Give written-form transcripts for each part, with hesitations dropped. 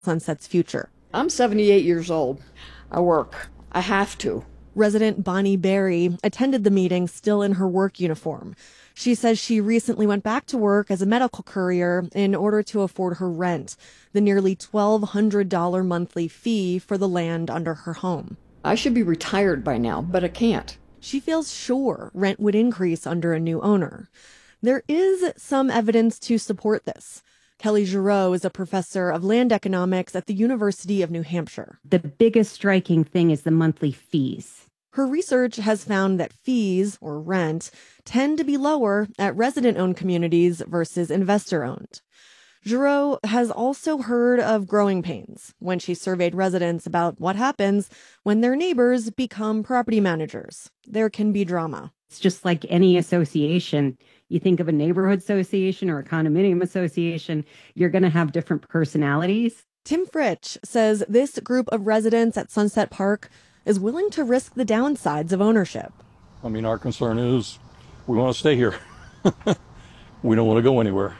Sunset's future. I'm 78 years old. I work. I have to. Resident Bonnie Berry attended the meeting still in her work uniform. She says she recently went back to work as a medical courier in order to afford her rent, the nearly $1,200 monthly fee for the land under her home. I should be retired by now, but I can't. She feels sure rent would increase under a new owner. There is some evidence to support this. Kelly Giroux is a professor of land economics at the University of New Hampshire. The biggest striking thing is the monthly fees. Her research has found that fees, or rent, tend to be lower at resident-owned communities versus investor-owned. Giroux has also heard of growing pains when she surveyed residents about what happens when their neighbors become property managers. There can be drama. It's just like any association. You think of a neighborhood association or a condominium association, you're going to have different personalities. Tim Fritsch says this group of residents at Sunset Park is willing to risk the downsides of ownership. I mean, our concern is we want to stay here. We don't want to go anywhere.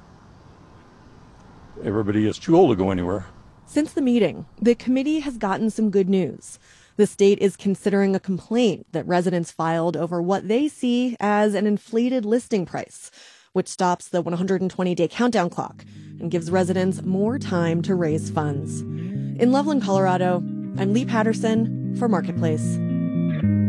Everybody is too old to go anywhere. Since the meeting, the committee has gotten some good news. The state is considering a complaint that residents filed over what they see as an inflated listing price, which stops the 120-day countdown clock and gives residents more time to raise funds. In Loveland, Colorado, I'm Lee Patterson for Marketplace.